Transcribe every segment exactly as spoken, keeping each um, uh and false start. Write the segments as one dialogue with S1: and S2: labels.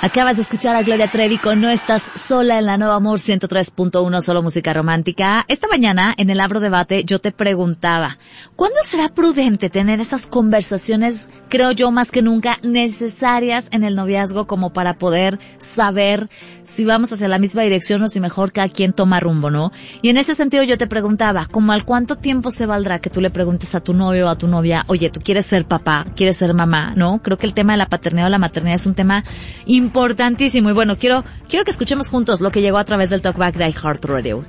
S1: Acabas de escuchar a Gloria Trevi con No Estás Sola en la Nueva Amor ciento tres punto uno, solo música romántica. Esta mañana, en el Abro Debate, yo te preguntaba, ¿cuándo será prudente tener esas conversaciones, creo yo, más que nunca, necesarias en el noviazgo como para poder saber si vamos hacia la misma dirección o si mejor cada quien toma rumbo, ¿no? Y en ese sentido yo te preguntaba, ¿como al cuánto tiempo se valdrá que tú le preguntes a tu novio o a tu novia, oye, tú quieres ser papá, quieres ser mamá, ¿no? Creo que el tema de la paternidad o la maternidad es un tema importante. Importantísimo. Y bueno, quiero quiero que escuchemos juntos lo que llegó a través del Talkback de iHeartRadio.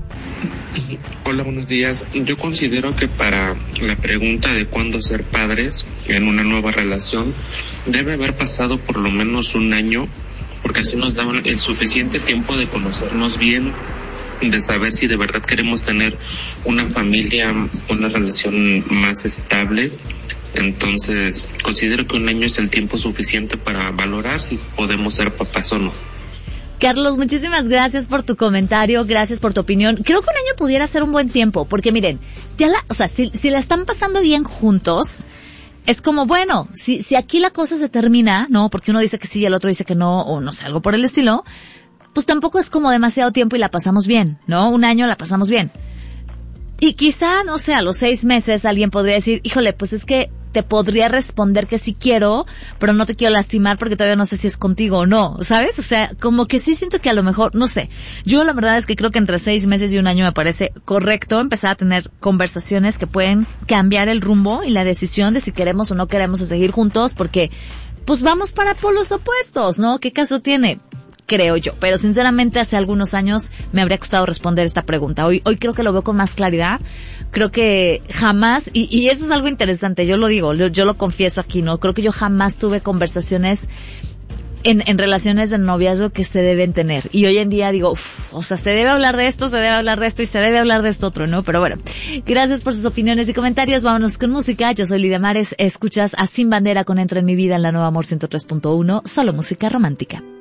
S2: Hola, buenos días. Yo considero que para la pregunta de cuándo ser padres en una nueva relación debe haber pasado por lo menos un año, porque así nos da el suficiente tiempo de conocernos bien, de saber si de verdad queremos tener una familia, una relación más estable. Entonces, considero que un año es el tiempo suficiente para valorar si podemos ser papás o no.
S1: Carlos, muchísimas gracias por tu comentario, gracias por tu opinión. Creo que un año pudiera ser un buen tiempo, porque miren, ya la, o sea, si, si la están pasando bien juntos, es como, bueno, si, si aquí la cosa se termina, ¿no? Porque uno dice que sí y el otro dice que no, o no sé, algo por el estilo, pues tampoco es como demasiado tiempo y la pasamos bien, ¿no? Un año la pasamos bien. Y quizá, no sé, a los seis meses alguien podría decir, híjole, pues es que te podría responder que sí quiero, pero no te quiero lastimar porque todavía no sé si es contigo o no, ¿sabes? O sea, como que sí siento que a lo mejor, no sé, yo la verdad es que creo que entre seis meses y un año me parece correcto empezar a tener conversaciones que pueden cambiar el rumbo y la decisión de si queremos o no queremos seguir juntos, porque pues vamos para polos opuestos, ¿no? ¿Qué caso tiene? Creo yo, pero sinceramente hace algunos años me habría costado responder esta pregunta. Hoy, hoy creo que lo veo con más claridad. Creo que jamás, y, y eso es algo interesante, yo lo digo, yo, yo lo confieso aquí, ¿no? Creo que yo jamás tuve conversaciones en, en relaciones de noviazgo que se deben tener. Y hoy en día digo, uff, o sea, se debe hablar de esto, se debe hablar de esto y se debe hablar de esto otro, ¿no? Pero bueno, gracias por sus opiniones y comentarios. Vámonos con música. Yo soy Lidia Mares. Escuchas a Sin Bandera con Entra en mi vida en la Nueva Amor ciento tres punto uno, solo música romántica.